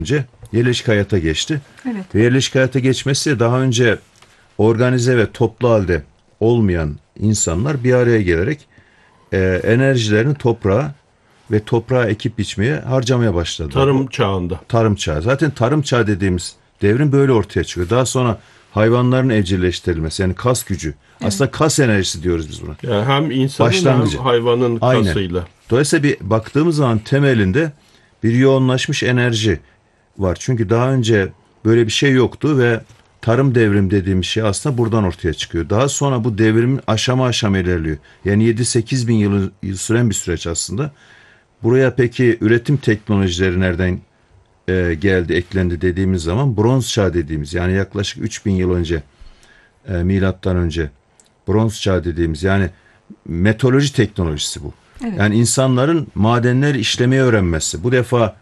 önce yerleşik hayata geçti. Evet. Ve yerleşik hayata geçmesi daha önce organize ve toplu halde olmayan insanlar bir araya gelerek enerjilerini toprağa ve toprağa ekip biçmeye harcamaya başladılar. Tarım çağında. Tarım çağı. Zaten tarım çağı dediğimiz devrim böyle ortaya çıkıyor. Daha sonra hayvanların evcilleştirilmesi, yani kas gücü. Aslında kas enerjisi diyoruz biz buna. Yani hem insanın Başlangıcı. hem hayvanın Aynen. kasıyla. Dolayısıyla bir baktığımız zaman temelinde bir yoğunlaşmış enerji var. Çünkü daha önce böyle bir şey yoktu ve tarım devrim dediğimiz şey aslında buradan ortaya çıkıyor. Daha sonra bu devrimin aşama aşama ilerliyor. Yani 7-8 bin yıl süren bir süreç aslında. Buraya peki üretim teknolojileri nereden geldi, eklendi dediğimiz zaman bronz çağı dediğimiz, yani yaklaşık 3000 yıl önce milattan önce bronz çağı dediğimiz, yani metalurji teknolojisi bu. Evet. Yani insanların madenleri işlemeyi öğrenmesi. Bu defa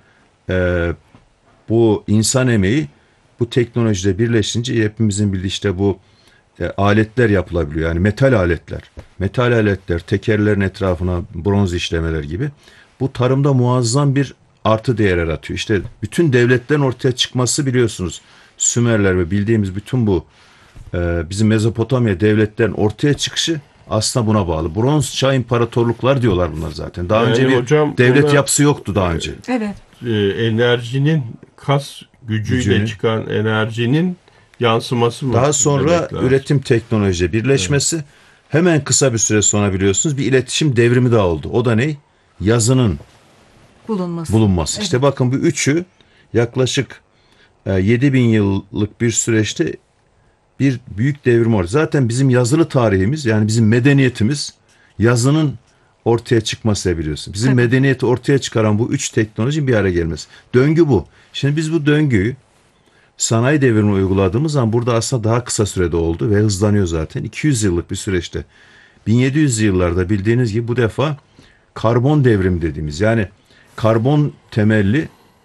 bu insan emeği bu teknolojide birleşince hepimizin bildiği işte bu aletler yapılabiliyor. Yani metal aletler. Metal aletler, tekerlerin etrafına bronz işlemeler gibi. Bu tarımda muazzam bir artı değer yaratıyor. İşte bütün devletlerin ortaya çıkması, biliyorsunuz, Sümerler ve bildiğimiz bütün bu bizim Mezopotamya devletlerin ortaya çıkışı aslında buna bağlı. Bronz çağ imparatorluklar diyorlar bunlar zaten. Daha Yani önce bir hocam, devlet buna yapısı yoktu daha önce. Evet. Enerjinin kas gücüyle Gücünün. çıkan enerjinin yansıması mı? Daha sonra demek lazım? üretim teknoloji birleşmesi, hemen kısa bir süre sonra biliyorsunuz bir iletişim devrimi daha oldu. O da ne? Yazının bulunması. Evet. İşte bakın bu üçü yaklaşık 7000 yıllık bir süreçte bir büyük devrim oldu. Zaten bizim yazılı tarihimiz, yani bizim medeniyetimiz yazının ortaya çıkması, biliyorsun. Bizim Tabii. medeniyeti ortaya çıkaran bu üç teknolojinin bir araya gelmesi. Döngü bu. Şimdi biz bu döngüyü sanayi devrimini uyguladığımız zaman burada aslında daha kısa sürede oldu ve hızlanıyor zaten. 200 yıllık bir süreçte. 1700 yıllarda bildiğiniz gibi bu defa karbon devrimi dediğimiz, yani karbon temelli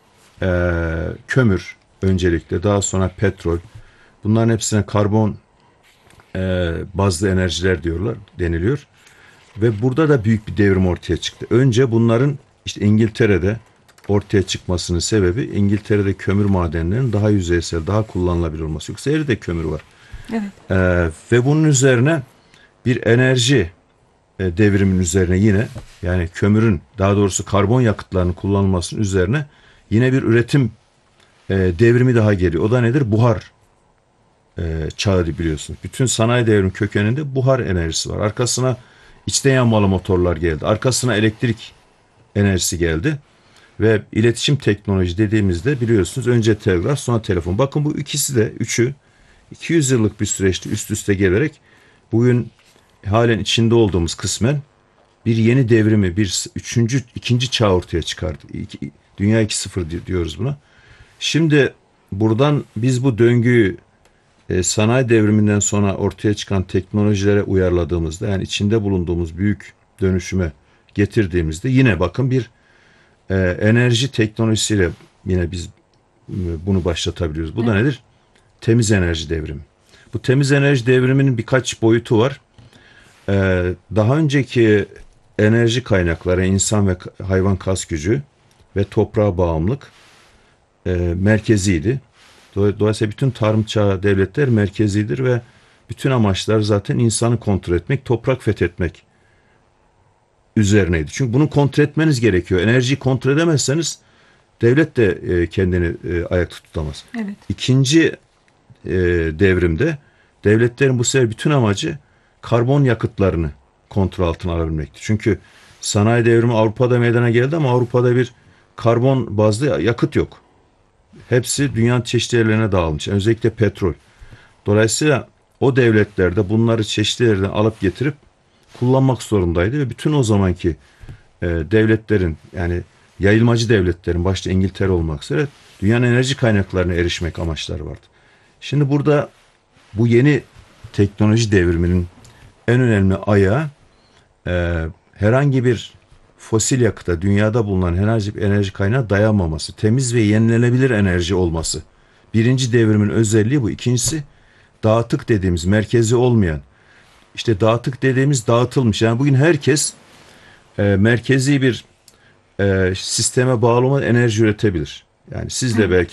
kömür öncelikle, daha sonra petrol. Bunların hepsine karbon bazlı enerjiler diyorlar, deniliyor. Ve burada da büyük bir devrim ortaya çıktı. Önce bunların işte İngiltere'de ortaya çıkmasının sebebi, İngiltere'de kömür madenlerinin daha yüzeysel, daha kullanılabilir olması. Yoksa her de kömür var. Evet. Ve bunun üzerine bir enerji devrimin üzerine yine, yani kömürün, daha doğrusu karbon yakıtlarının kullanılmasının üzerine yine bir üretim devrimi daha geliyor. O da nedir? Buhar çağı, biliyorsunuz. Bütün sanayi devrimi kökeninde buhar enerjisi var. Arkasına içten yanmalı motorlar geldi. Arkasına elektrik enerjisi geldi. Ve iletişim teknoloji dediğimizde biliyorsunuz önce telgraf, sonra telefon. Bakın bu ikisi de, üçü 200 yıllık bir süreçte üst üste gelerek bugün halen içinde olduğumuz kısmen bir yeni devrimi, bir ikinci çağ ortaya çıkardı. Dünya 2.0 diyoruz buna. Şimdi buradan biz bu döngüyü sanayi devriminden sonra ortaya çıkan teknolojilere uyarladığımızda, yani içinde bulunduğumuz büyük dönüşüme getirdiğimizde yine bakın bir enerji teknolojisiyle yine biz bunu başlatabiliyoruz. Bu da nedir? Temiz enerji devrimi. Bu temiz enerji devriminin birkaç boyutu var. Daha önceki enerji kaynakları, insan ve hayvan kas gücü ve toprağa bağımlılık merkeziydi. Dolayısıyla bütün tarım çağı devletler merkezidir ve bütün amaçlar zaten insanı kontrol etmek, toprak fethetmek üzerineydi. Çünkü bunu kontrol etmeniz gerekiyor. Enerjiyi kontrol edemezseniz devlet de kendini ayakta tutamaz. Evet. İkinci devrimde devletlerin bu sefer bütün amacı karbon yakıtlarını kontrol altına alabilmekti. Çünkü sanayi devrimi Avrupa'da meydana geldi ama Avrupa'da bir karbon bazlı yakıt yok. Hepsi dünyanın çeşitli yerlerine dağılmış. Özellikle petrol. Dolayısıyla o devletlerde bunları çeşitli yerlerden alıp getirip kullanmak zorundaydı ve bütün o zamanki devletlerin, yani yayılmacı devletlerin, başta İngiltere olmak üzere, dünyanın enerji kaynaklarına erişmek amaçları vardı. Şimdi burada bu yeni teknoloji devriminin en önemli ayağı herhangi bir fosil yakıta, dünyada bulunan herhangi bir enerji kaynağı dayanmaması, temiz ve yenilenebilir enerji olması. Birinci devrimin özelliği bu. İkincisi, dağıtık dediğimiz, merkezi olmayan, işte dağıtık dediğimiz dağıtılmış. Yani bugün herkes merkezi bir sisteme bağlı olmadan enerji üretebilir. Yani siz de belki